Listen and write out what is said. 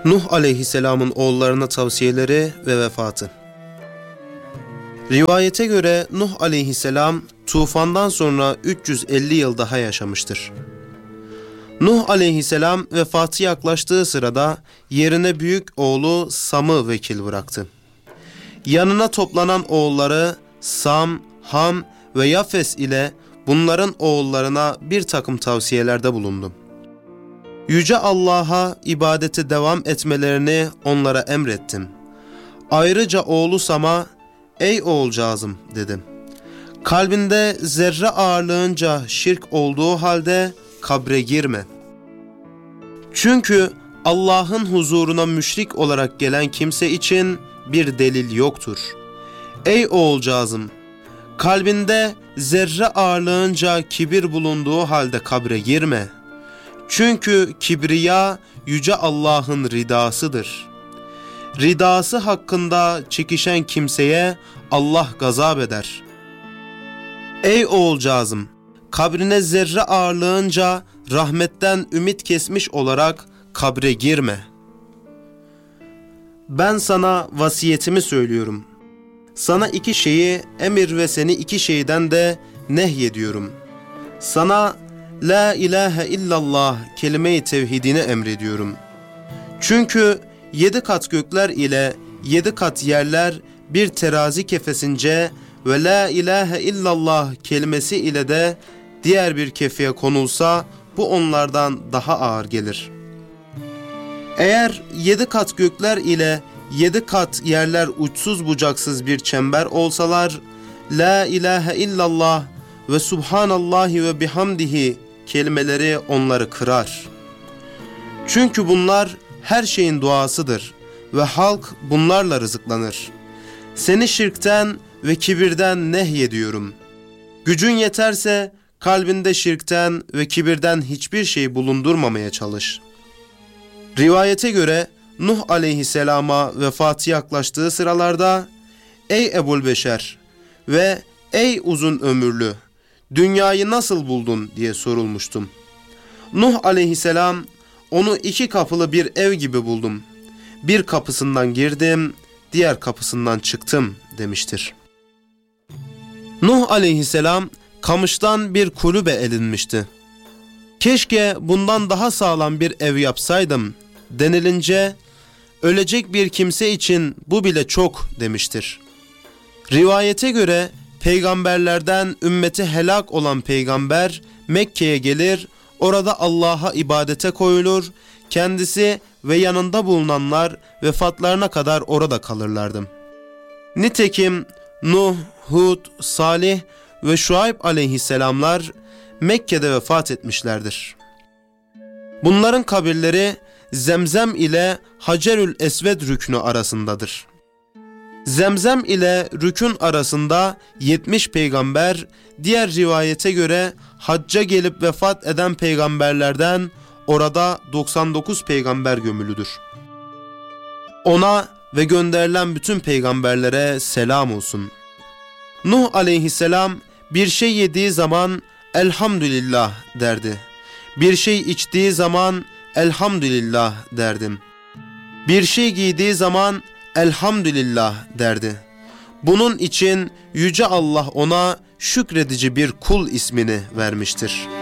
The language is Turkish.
Nuh aleyhisselamın oğullarına tavsiyeleri ve vefatı. Rivayete göre Nuh aleyhisselam tufandan sonra 350 yıl daha yaşamıştır. Nuh aleyhisselam vefatı yaklaştığı sırada yerine büyük oğlu Sam'ı vekil bıraktı. Yanına toplanan oğulları Sam, Ham ve Yafes ile bunların oğullarına bir takım tavsiyelerde bulundu. Yüce Allah'a ibadete devam etmelerini onlara emrettim. Ayrıca oğlu Sam'a, "Ey oğulcağızım," dedim. "Kalbinde zerre ağırlığınca şirk olduğu halde kabre girme. Çünkü Allah'ın huzuruna müşrik olarak gelen kimse için bir delil yoktur. Ey oğulcağızım, kalbinde zerre ağırlığınca kibir bulunduğu halde kabre girme. Çünkü kibriya Yüce Allah'ın ridasıdır. Ridası hakkında çekişen kimseye Allah gazap eder. Ey oğulcağızım, kabrine zerre ağırlığınca rahmetten ümit kesmiş olarak kabre girme. Ben sana vasiyetimi söylüyorum. Sana iki şeyi emir ve seni iki şeyden de nehyediyorum. Sana La ilahe illallah kelime-i tevhidini emrediyorum. Çünkü 7 kat gökler ile 7 kat yerler bir terazi kefesince ve la ilahe illallah kelimesi ile de diğer bir kefeye konulsa bu onlardan daha ağır gelir. Eğer 7 kat gökler ile 7 kat yerler uçsuz bucaksız bir çember olsalar, la ilahe illallah ve subhanallahi ve bihamdihi kelimeleri onları kırar. Çünkü bunlar her şeyin duasıdır ve halk bunlarla rızıklanır. Seni şirkten ve kibirden nehyediyorum. Gücün yeterse kalbinde şirkten ve kibirden hiçbir şey bulundurmamaya çalış. Rivayete göre Nuh aleyhisselama vefatı yaklaştığı sıralarda, "Ey Ebu'l-Beşer ve ey uzun ömürlü, dünyayı nasıl buldun?" diye sorulmuştum. Nuh aleyhisselam, "Onu 2 kapılı bir ev gibi buldum. Bir kapısından girdim, diğer kapısından çıktım," demiştir. Nuh aleyhisselam kamıştan bir kulübe edinmişti. "Keşke bundan daha sağlam bir ev yapsaydım," denilince, "Ölecek bir kimse için bu bile çok," demiştir. Rivayete göre peygamberlerden ümmeti helak olan peygamber Mekke'ye gelir, orada Allah'a ibadete koyulur, kendisi ve yanında bulunanlar vefatlarına kadar orada kalırlardı. Nitekim Nuh, Hud, Salih ve Şuayb aleyhisselamlar Mekke'de vefat etmişlerdir. Bunların kabirleri Zemzem ile Hacerül Esved rüknü arasındadır. Zemzem ile rükün arasında 70 peygamber, diğer rivayete göre hacca gelip vefat eden peygamberlerden orada 99 peygamber gömülüdür. Ona ve gönderilen bütün peygamberlere selam olsun. Nuh aleyhisselam bir şey yediği zaman elhamdülillah derdi. Bir şey içtiği zaman elhamdülillah derdim. Bir şey giydiği zaman elhamdülillah derdi. Bunun için Yüce Allah ona şükredici bir kul ismini vermiştir.